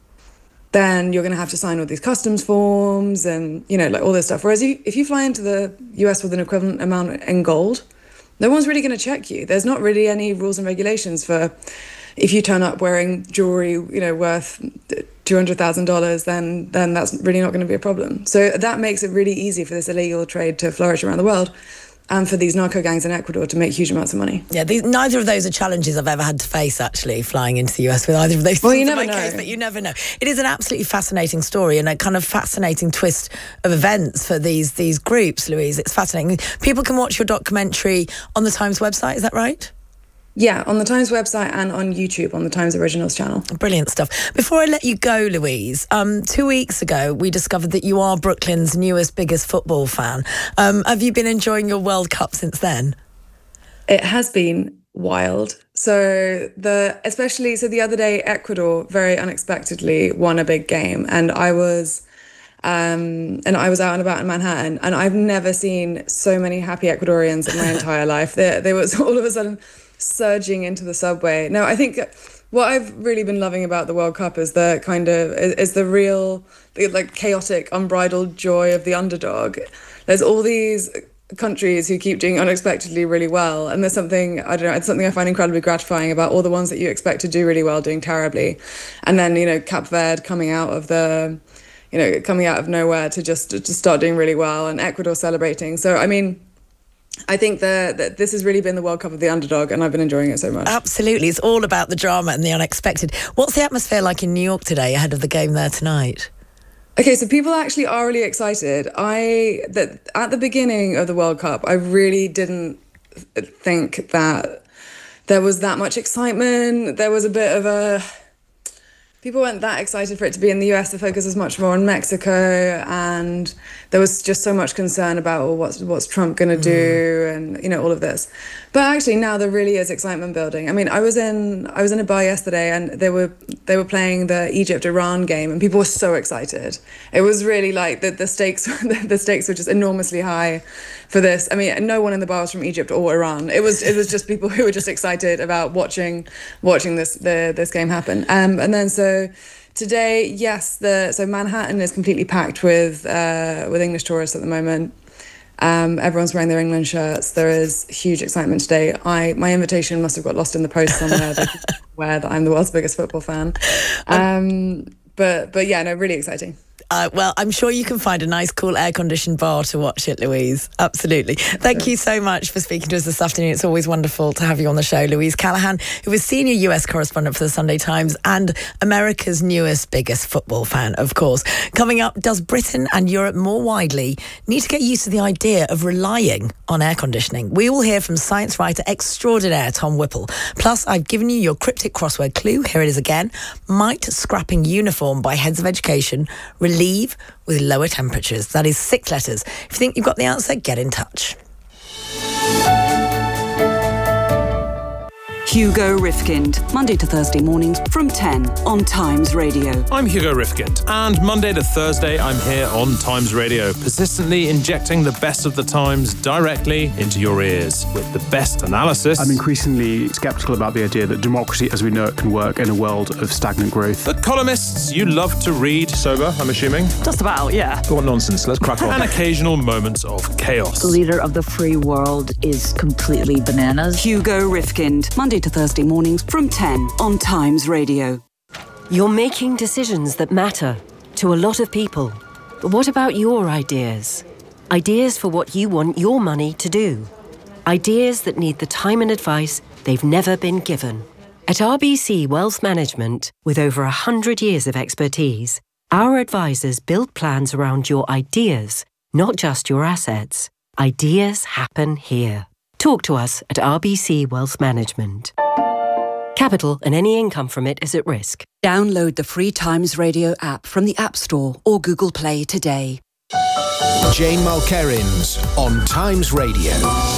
then you're going to have to sign all these customs forms and, you know, like all this stuff. Whereas you, if you fly into the U S with an equivalent amount in gold, no one's really going to check you. There's not really any rules and regulations for if you turn up wearing jewelry, you know, worth two hundred thousand dollars, then then that's really not going to be a problem. So that makes it really easy for this illegal trade to flourish around the world. And for these narco gangs in Ecuador to make huge amounts of money. Yeah, these, neither of those are challenges I've ever had to face, actually, flying into the U S with either of those well, things you never in my know. case, but you never know. It is an absolutely fascinating story and a kind of fascinating twist of events for these these groups, Louise. It's fascinating. People can watch your documentary on the Times website, is that right? Yeah, on the Times website and on YouTube, on the Times Originals channel. Brilliant stuff. Before I let you go, Louise, um, two weeks ago, we discovered that you are Brooklyn's newest, biggest football fan. Um, have you been enjoying your World Cup since then? It has been wild. So the, especially, so the other day, Ecuador very unexpectedly won a big game. And I was... Um, and I was out and about in Manhattan, and I've never seen so many happy Ecuadorians in my entire life. They, they was all of a sudden surging into the subway. No, I think what I've really been loving about the World Cup is the kind of is, is the real, the, like chaotic, unbridled joy of the underdog. There's all these countries who keep doing unexpectedly really well, and there's something I don't know. It's something I find incredibly gratifying about all the ones that you expect to do really well doing terribly, and then you know Cape Verde coming out of the. you know, coming out of nowhere to just to start doing really well, and Ecuador celebrating. So, I mean, I think that, that this has really been the World Cup of the underdog, and I've been enjoying it so much. Absolutely. It's all about the drama and the unexpected. What's the atmosphere like in New York today ahead of the game there tonight? Okay, so people actually are really excited. I that at the beginning of the World Cup, I really didn't think that there was that much excitement. There was a bit of a... People weren't that excited for it to be in the U S. The focus was much more on Mexico, and there was just so much concern about well, what's what's Trump going to do, mm. and you know all of this. But actually, now there really is excitement building. I mean, I was in I was in a bar yesterday, and they were they were playing the Egypt-Iran game, and people were so excited. It was really like the the stakes the stakes were just enormously high for this. I mean, no one in the bar was from Egypt or Iran. It was it was just people who were just excited about watching watching this the this game happen. Um, and then so. So today, yes, the so Manhattan is completely packed with uh, with English tourists at the moment. Um, everyone's wearing their England shirts. There is huge excitement today. I my invitation must have got lost in the post somewhere. They aware that I'm the world's biggest football fan. Um, but but yeah, no, really exciting. Uh, well, I'm sure you can find a nice, cool, air-conditioned bar to watch it, Louise. Absolutely. Thank you so much for speaking to us this afternoon. It's always wonderful to have you on the show. Louise Callaghan, who is senior U S correspondent for the Sunday Times and America's newest, biggest football fan, of course. Coming up, does Britain and Europe more widely need to get used to the idea of relying on air conditioning? We will hear from science writer extraordinaire Tom Whipple. Plus, I've given you your cryptic crossword clue. Here it is again. Might scrapping uniform by heads of education relieve with lower temperatures? That is six letters. If you think you've got the answer, get in touch. Hugo Rifkind, Monday to Thursday mornings from ten on Times Radio. I'm Hugo Rifkind, and Monday to Thursday I'm here on Times Radio, persistently injecting the best of the Times directly into your ears with the best analysis. I'm increasingly sceptical about the idea that democracy as we know it can work in a world of stagnant growth. The columnists you love to read. Sober, I'm assuming? Just about, yeah. What nonsense, let's crack on. And occasional moments of chaos. The leader of the free world is completely bananas. Hugo Rifkind, Monday to Thursday mornings from ten on Times Radio. You're making decisions that matter to a lot of people. But what about your ideas? Ideas for what you want your money to do. Ideas that need the time and advice they've never been given. At R B C Wealth Management, with over one hundred years of expertise, our advisors build plans around your ideas, not just your assets. Ideas happen here. Talk to us at R B C Wealth Management. Capital and any income from it is at risk. Download the free Times Radio app from the App Store or Google Play today. Jane Mulkerins on Times Radio.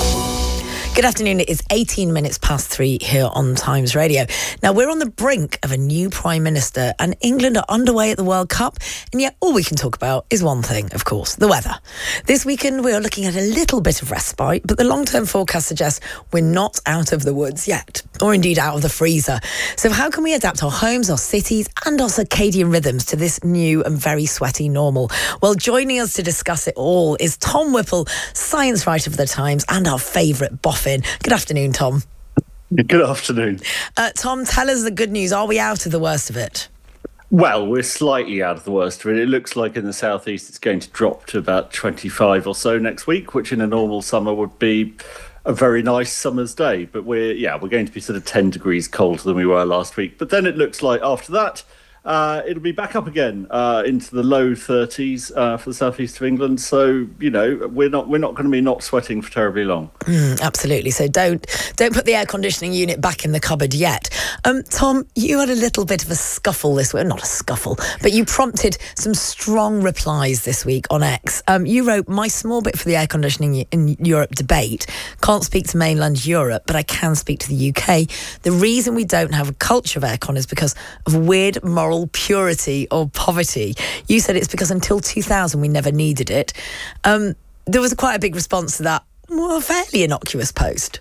Good afternoon. It is eighteen minutes past three here on Times Radio. Now, we're on the brink of a new Prime Minister and England are underway at the World Cup. And yet all we can talk about is one thing, of course, the weather. This weekend, we are looking at a little bit of respite, but the long-term forecast suggests we're not out of the woods yet, or indeed out of the freezer. So how can we adapt our homes, our cities and our circadian rhythms to this new and very sweaty normal? Well, joining us to discuss it all is Tom Whipple, science writer for The Times and our favourite boffin. Good afternoon, Tom. Good afternoon. Uh, Tom, tell us the good news. Are we out of the worst of it? Well, we're slightly out of the worst of it. It looks like in the southeast it's going to drop to about twenty-five or so next week, which in a normal summer would be a very nice summer's day. But we're, yeah, we're going to be sort of ten degrees colder than we were last week. But then it looks like after that, Uh, it'll be back up again uh, into the low thirties uh, for the southeast of England. So you know we're not we're not going to be not sweating for terribly long. Mm, absolutely. So don't don't put the air conditioning unit back in the cupboard yet. Um, Tom, you had a little bit of a scuffle this week. Not a scuffle, but you prompted some strong replies this week on X. Um, you wrote, "My small bit for the air conditioning in Europe debate. Can't speak to mainland Europe, but I can speak to the U K. The reason we don't have a culture of aircon is because of weird moral purity or poverty." You said it's because until two thousand we never needed it. Um, there was quite a big response to that, well, fairly innocuous post.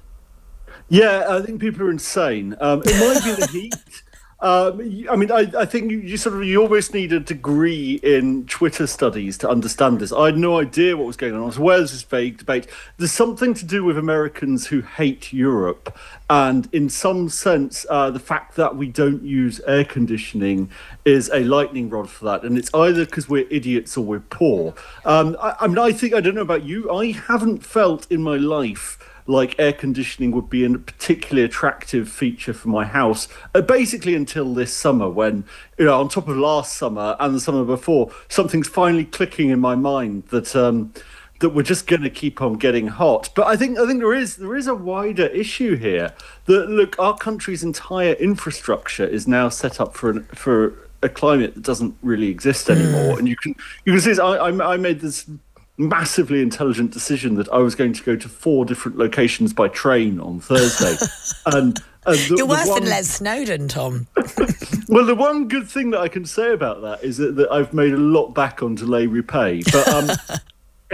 Yeah, I think people are insane. Um, it might be the heat. Um, I mean, I, I think you, you sort of you almost need a degree in Twitter studies to understand this. I had no idea what was going on. I was aware of this vague debate. There's something to do with Americans who hate Europe, and in some sense, uh, the fact that we don't use air conditioning is a lightning rod for that. And it's either because we're idiots or we're poor. Um, I, I mean, I think I don't know about you. I haven't felt in my life like air conditioning would be a particularly attractive feature for my house, uh, basically until this summer when, you know, on top of last summer and the summer before, something's finally clicking in my mind that um, that we're just going to keep on getting hot. But I think I think there is there is a wider issue here. That look, our country's entire infrastructure is now set up for an, for a climate that doesn't really exist anymore, mm. and you can you can see this, I, I I made this massively intelligent decision that I was going to go to four different locations by train on Thursday. and, and the, You're worse the one, than Les Snowden, Tom. Well, the one good thing that I can say about that is that, that I've made a lot back on delay repay. But um, it's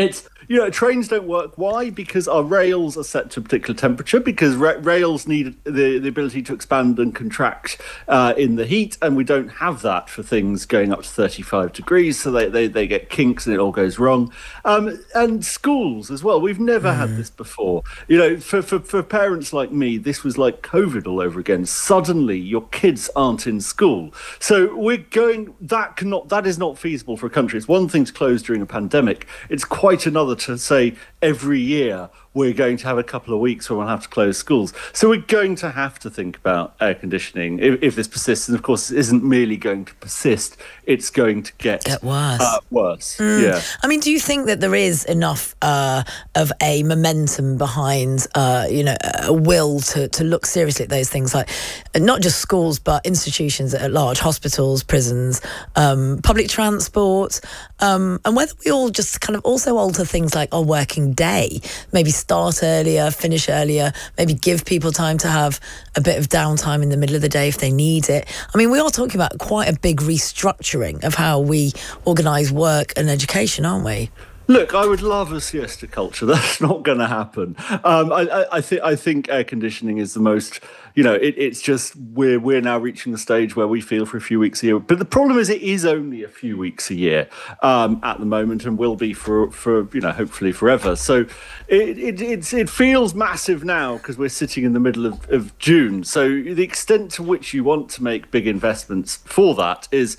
you know, trains don't work. Why? Because our rails are set to a particular temperature, because ra- rails need the, the ability to expand and contract uh, in the heat, and we don't have that for things going up to thirty-five degrees, so they, they, they get kinks and it all goes wrong. Um, and schools as well. We've never mm. had this before. You know, for, for, for parents like me, this was like COVID all over again. Suddenly, your kids aren't in school. So we're going, that cannot, that is not feasible for a country. It's one thing to close during a pandemic. It's quite another to say every year we're going to have a couple of weeks where we'll have to close schools. So we're going to have to think about air conditioning if, if this persists. And of course, it isn't merely going to persist. It's going to get, get worse. Uh, worse. Mm. Yeah. I mean, do you think that there is enough uh, of a momentum behind, uh, you know, a will to, to look seriously at those things, like not just schools, but institutions at large, hospitals, prisons, um, public transport, um, and whether we all just kind of also alter things like our working day, maybe start earlier, finish earlier, maybe give people time to have a bit of downtime in the middle of the day if they need it. I mean, we are talking about quite a big restructuring of how we organise work and education, aren't we? Look, I would love a siesta culture. That's not going to happen. Um, I, I, I think I think air conditioning is the most, you know, it, it's just we're we're now reaching the stage where we feel for a few weeks a year. But the problem is, it is only a few weeks a year um, at the moment, and will be for for you know hopefully forever. So it it it's, it feels massive now because we're sitting in the middle of, of June. So the extent to which you want to make big investments for that is,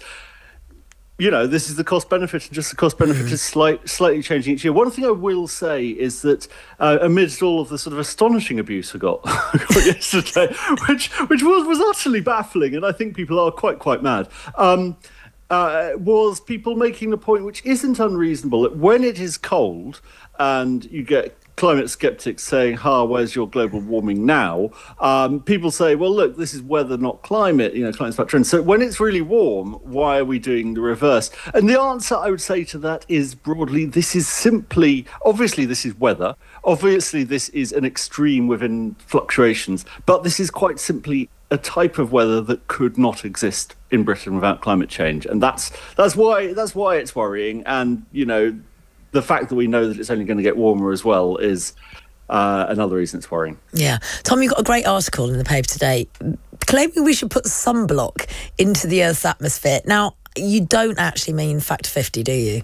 you know, this is the cost benefit, and just the cost benefit mm. is slight, slightly changing each year. One thing I will say is that uh, amidst all of the sort of astonishing abuse I got, got yesterday, which which was, was utterly baffling, and I think people are quite, quite mad, um, uh, was people making the point, which isn't unreasonable, that when it is cold and you get climate skeptics saying, ha, where's your global warming now? Um, people say, well, look, this is weather, not climate, you know, climate's about trends. So when it's really warm, why are we doing the reverse? And the answer I would say to that is broadly, this is simply, obviously this is weather. Obviously this is an extreme within fluctuations, but this is quite simply a type of weather that could not exist in Britain without climate change. And that's that's why that's why it's worrying. And, you know, the fact that we know that it's only going to get warmer as well is uh, another reason it's worrying. Yeah. Tom, you've got a great article in the paper today claiming we should put sunblock into the Earth's atmosphere. Now, you don't actually mean Factor fifty, do you?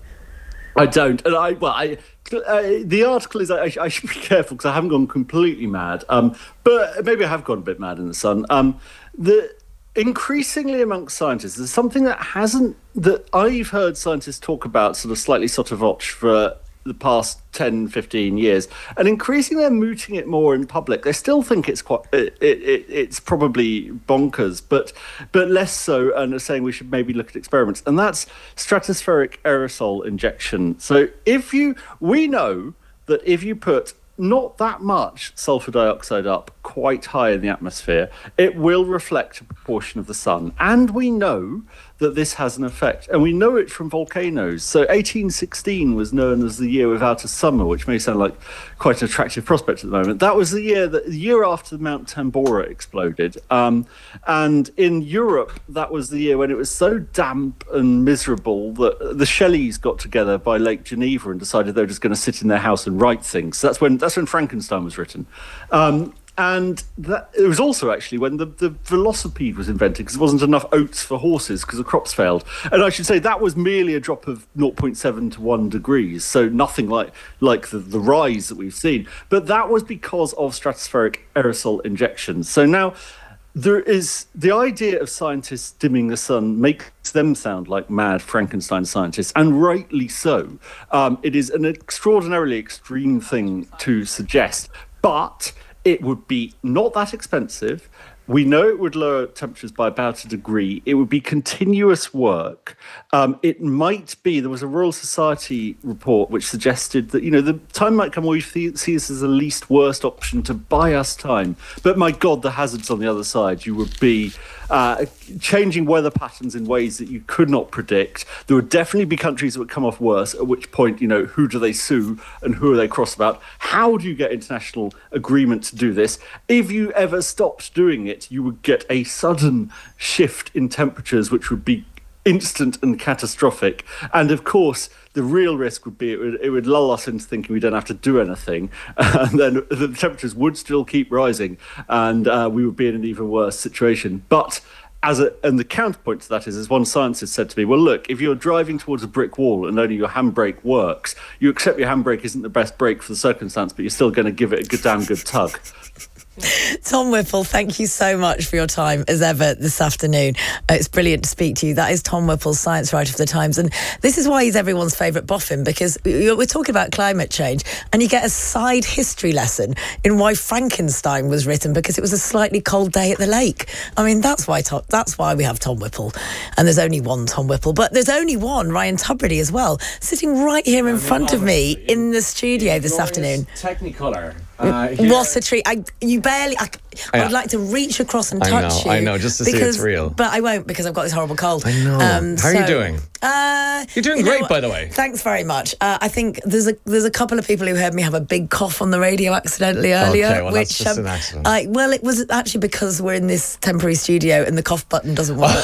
I don't. And I, well, I, uh, the article is, I, I should be careful because I haven't gone completely mad, um, but maybe I have gone a bit mad in the sun. Um, the Increasingly amongst scientists, there's something that hasn't, that I've heard scientists talk about sort of slightly sort of watch for the past ten, fifteen years, and increasingly they're mooting it more in public. They still think it's quite, it, it, it's probably bonkers, but but less so, and are saying we should maybe look at experiments, and that's stratospheric aerosol injection. So if you, we know that if you put not that much sulfur dioxide up quite high in the atmosphere, it will reflect a proportion of the sun. And we know that this has an effect. And we know it from volcanoes. So eighteen sixteen was known as the year without a summer, which may sound like quite an attractive prospect at the moment. That was the year that the year after Mount Tambora exploded. Um, and in Europe, that was the year when it was so damp and miserable that the Shelleys got together by Lake Geneva and decided they were just going to sit in their house and write things. So that's when that's when Frankenstein was written. Um, And that, it was also actually when the, the velocipede was invented, because there wasn't enough oats for horses because the crops failed. And I should say that was merely a drop of zero point seven to one degrees, so nothing like like the, the rise that we've seen. But that was because of stratospheric aerosol injections. So now there is the idea of scientists dimming the sun makes them sound like mad Frankenstein scientists, and rightly so. Um, it is an extraordinarily extreme thing to suggest, but it would be not that expensive. We know it would lower temperatures by about a degree. It would be continuous work. Um, it might be, there was a Royal Society report which suggested that, you know, the time might come where we see this as the least worst option to buy us time. But my God, the hazards on the other side, you would be uh, changing weather patterns in ways that you could not predict. There would definitely be countries that would come off worse, at which point, you know, who do they sue and who are they cross about? How do you get international agreement to do this? If you ever stopped doing it, you would get a sudden shift in temperatures, which would be instant and catastrophic. And of course, the real risk would be it would, it would lull us into thinking we don't have to do anything, and then the temperatures would still keep rising, and uh, we would be in an even worse situation. But as a, and the counterpoint to that is, as one scientist said to me, well, look, if you're driving towards a brick wall and only your handbrake works, you accept your handbrake isn't the best brake for the circumstance, but you're still going to give it a good, damn good tug. Tom Whipple, thank you so much for your time as ever this afternoon. Uh, it's brilliant to speak to you. That is Tom Whipple, science writer for The Times, and this is why he's everyone's favourite boffin, because we're talking about climate change and you get a side history lesson in why Frankenstein was written, because it was a slightly cold day at the lake. I mean, that's why Tom, that's why we have Tom Whipple, and there's only one Tom Whipple, but there's only one Ryan Tubridy as well, sitting right here in front of me in the studio this afternoon. Technicolor. Uh, What a treat. I, you barely... I, I would like to reach across and I touch know, you. I know, just to because, see it's real. But I won't, because I've got this horrible cold. I know. Um, How so, are you doing? Uh, You're doing you great, by the way. Thanks very much. Uh, I think there's a there's a couple of people who heard me have a big cough on the radio accidentally earlier. Okay, well, which, that's just um, an accident. I, well, it was actually because we're in this temporary studio and the cough button doesn't work.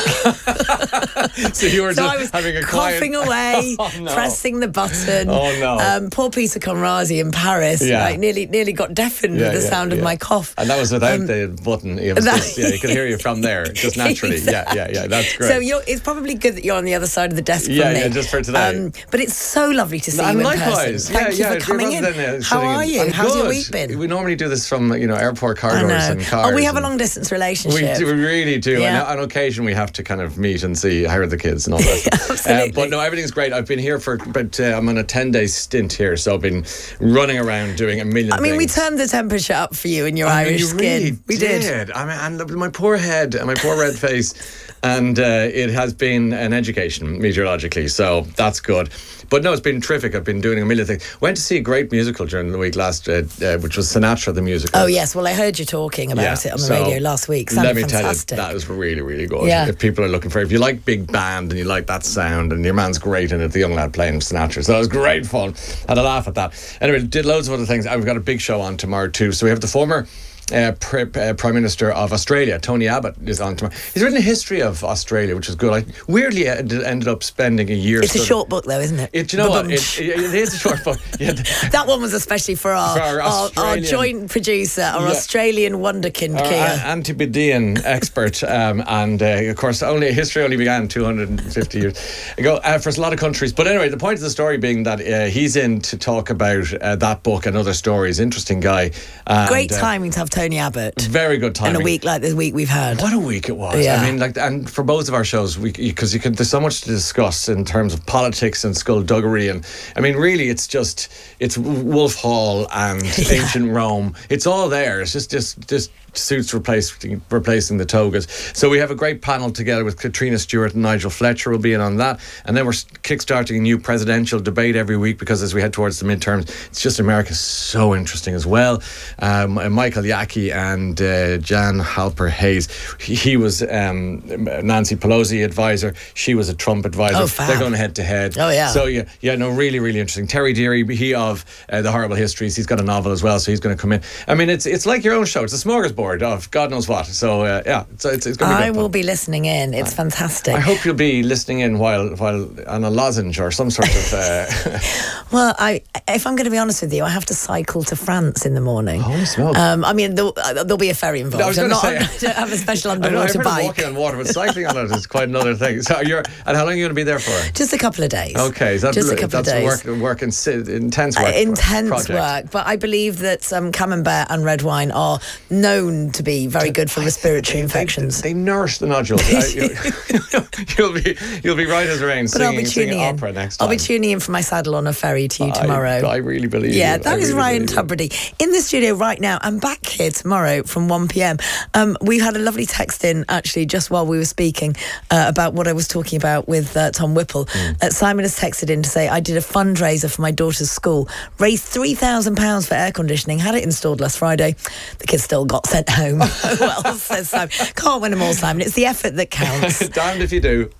So you were so just I was having a coughing quiet... away, oh, no. pressing the button. Oh, no. Um, poor Peter Conrazi in Paris, Yeah. like, nearly nearly got deafened Yeah, with the yeah, sound yeah. of my cough. And that was without Um, the button. It was that- just, yeah, you could hear you from there, just naturally. Yeah, yeah, yeah, that's great. So you're, it's probably good that you're on the other side of the desk Yeah, from me. yeah, just for today. Um, but it's so lovely to see And you in likewise, person. Thank yeah, you yeah, for coming in. rather than, uh, How sitting are in- you? I'm How's your good. week been? We normally do this from, you know, airport I corridors know. and cars. Oh, we have a and- long distance We, relationship. do, we really do. Yeah. And on occasion, we have to kind of meet and see how are the kids and all that. Absolutely. Uh, but no, everything's great. I've been here for, but uh, I'm on a ten day stint here, so I've been running around doing a million I mean, things. we turned the temperature up for you in your I mean, Irish you skin. really we did. I mean, and look, my poor head and my poor red face, and uh, it has been an education meteorologically, so that's good. But no, it's been terrific. I've been doing a million things. Went to see a great musical during the week last, uh, uh, which was Sinatra the musical. Oh, yes. Well, I heard you talking about Yeah, it on the so radio last week. Let Sounded me fantastic. tell you, that was really, really good. Yeah. If people are looking for it, if you like big band and you like that sound, and your man's great in it, the young lad playing Sinatra. So it was great fun. Had a laugh at that. Anyway, did loads of other things. I've got a big show on tomorrow too. So we have the former Uh, Pre- uh, Prime Minister of Australia, Tony Abbott, is on tomorrow. He's written a history of Australia, which is good. I weirdly ed- ended up spending a year. It's a short book, though, isn't it? It, do you know what? Ba-bum. It, it, it is a short book. Yeah. That one was especially for our, For our our, our Australian- joint producer, our Yeah. Australian wonderkind, Our Kia. a- Antipodean expert, um, and uh, of course, only history only began two hundred fifty years ago uh, for a lot of countries. But anyway, the point of the story being that uh, he's in to talk about uh, that book and other stories. Interesting guy. And, Great uh, timing to have Tony Abbott. Very good timing. And a week like the week we've had. What a week it was. Yeah. I mean, like, and for both of our shows, we because you can, there's so much to discuss in terms of politics and skullduggery, and I mean, really, it's just it's Wolf Hall and Yeah. ancient Rome. It's all there. It's just just just suits replacing replacing the togas. So we have a great panel together with Katrina Stewart and Nigel Fletcher will be in on that, and then we're kickstarting a new presidential debate every week because as we head towards the midterms, it's just America's so interesting as well. Um, Michael Yaki and uh, Jan Halper Hayes. He, he was um, Nancy Pelosi advisor. She was a Trump advisor. Oh, fab. They're going head to head. Oh, yeah. So yeah, yeah, no, really, really interesting. Terry Deary, he of uh, The Horrible Histories. He's got a novel as well, so he's going to come in. I mean, it's it's like your own show. It's a smorgasbord of God knows what. So uh, yeah, it's it's, it's going to be. I good will fun. be listening in. It's fantastic. I hope you'll be listening in while while on a lozenge or some sort of. Uh, Well, I if I'm going to be honest with you, I have to cycle to France in the morning. Holy smoke. Um, I mean, there'll, uh, there'll be a ferry involved. I was I'm gonna not, say- I don't have a special I know, I've underwater heard of bike. walking on water, but cycling on it is quite another thing. So you're, and how long are you going to be there for? Just a couple of days. Okay, is that Just a couple of that's days. work, work in, intense Uh, work. intense project. work, but I believe that um, camembert and red wine are known to be very good for respiratory infections. They nourish the nodules. I- you- you'll be you'll be right as rain But I'll singing, be singing tuning in. opera next time. I'll be tuning in from my saddle on a ferry to you I- tomorrow. I really believe Yeah, you. that I is really Ryan believe you. Tubridy in the studio right now. I'm back here tomorrow from one p.m. Um, we had a lovely text in actually just while we were speaking uh, about what I was talking about with uh, Tom Whipple. Mm. Uh, Simon has texted in to say I did a fundraiser for my daughter's school, raised three thousand pounds for air conditioning, had it installed last Friday. The kids still got sent home. Well, says Simon. Can't win them all, Simon. It's the effort that counts. Damned if you do.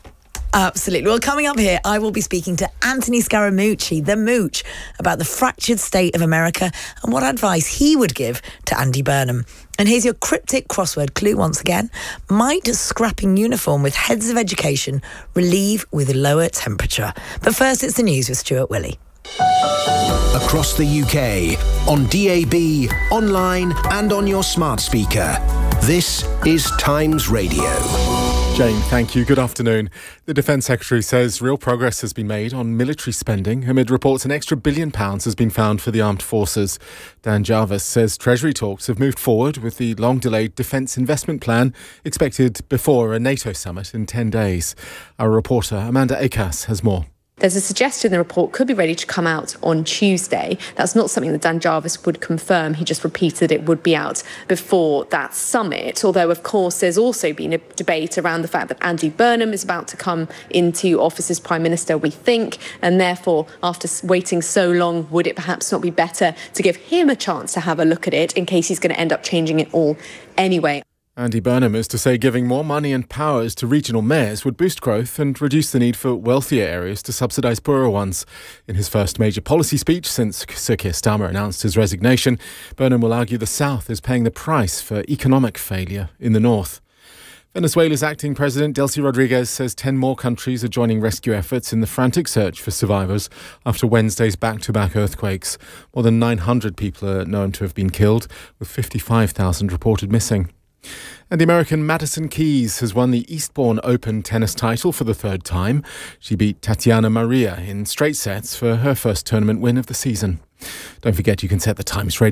Absolutely. Well, coming up here, I will be speaking to Anthony Scaramucci, the Mooch, about the fractured state of America and what advice he would give to Andy Burnham. And here's your cryptic crossword clue once again. Might scrapping uniform with heads of education relieve with lower temperature? But first, it's the news with Stuart Willey. Across the U K, on D A B, online and on your smart speaker. This is Times Radio. Jane, thank you. Good afternoon. The Defence Secretary says real progress has been made on military spending amid reports an extra billion pounds has been found for the armed forces. Dan Jarvis says Treasury talks have moved forward with the long-delayed defence investment plan expected before a NATO summit in ten days. Our reporter Amanda Akas has more. There's a suggestion the report could be ready to come out on Tuesday. That's not something that Dan Jarvis would confirm. He just repeated it would be out before that summit. Although, of course, there's also been a debate around the fact that Andy Burnham is about to come into office as Prime Minister, we think. And therefore, after waiting so long, would it perhaps not be better to give him a chance to have a look at it in case he's going to end up changing it all anyway? Andy Burnham is to say giving more money and powers to regional mayors would boost growth and reduce the need for wealthier areas to subsidise poorer ones. In his first major policy speech since Sir Keir Starmer announced his resignation, Burnham will argue the South is paying the price for economic failure in the North. Venezuela's acting president, Delcy Rodriguez, says ten more countries are joining rescue efforts in the frantic search for survivors after Wednesday's back-to-back earthquakes. More than nine hundred people are known to have been killed, with fifty-five thousand reported missing. And the American Madison Keys has won the Eastbourne Open tennis title for the third time. She beat Tatiana Maria in straight sets for her first tournament win of the season. Don't forget you can set the Times Radio